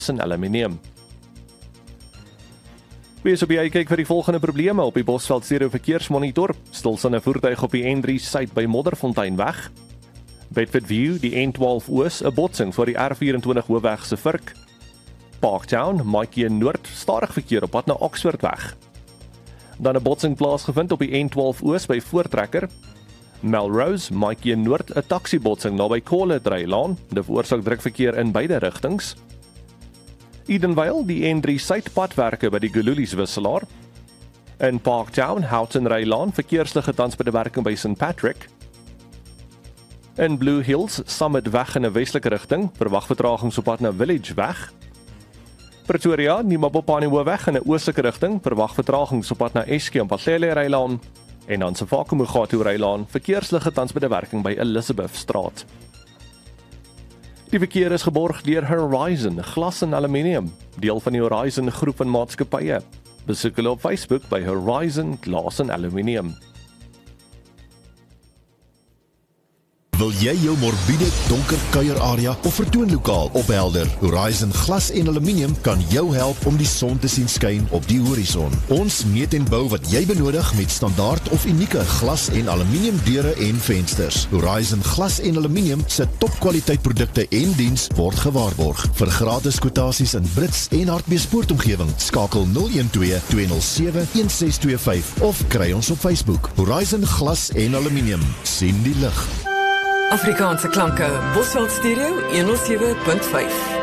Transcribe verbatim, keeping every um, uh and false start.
en aluminium. Wees op die kyk vir die volgende probleme op die Bosveld Stereo verkeersmonitor. Stilstaande voertuig op die N drie Suid by Modderfonteinweg. Bedford View, die N twaalf Oos, 'n botsing voor die R vyf-en-twintig hoofweg se Virk. Parktown, Maatjie Noord, stadig verkeer op pad na Oxfordweg. Dan 'n botsing plaasgevind op die N twaalf Oos by Voortrekker. Melrose, Maatjie Noord, 'n taksibotsing naby Coledreilaan, dit veroorsaak drukverkeer in beide rigtings. Edenvale, die N drie Suidpadwerke by die Gululies wisselaar. In Parktown, Houghton-Reilaan, verkeersligte tans by die werking by Saint Patrick. In Blue Hills, Summit weg in 'n westelike rigting, verwag vertragings op pad na Village weg. Pretoria, Nimabopani weg in 'n oostelike rigting, verwag vertragings op pad na Eske en Patlele-Reilaan. En dan Sefako-Mogatu-Reilaan, verkeersligte tans by die werking by Elizabethstraat. Die verkeer is geborg deur Horizon Glas en Aluminium, deel van die Horizon groep van maatskappye. Besoek hulle op Facebook by Horizon Glas en Aluminium. Wil jy jou morbiede, donker kuierarea of vertoonlokaal ophelder? Horizon Glas en Aluminium kan jou help om die son te sien skyn op die horison. Ons meet en bou wat jy benodig met standaard of unieke glas en aluminium deure en vensters. Horizon Glas en Aluminium se topkwaliteit produkte en diens word gewaarborg. Vir gratis kwotasies in Brits en Hartbeespoortomgewing, skakel nul een twee, twee nul sewe, een ses twee vyf of kry ons op Facebook. Horizon Glas en Aluminium. Sien die lig. Afrikaanse klanke, Bosveld Stereo honderd sewe punt vyf.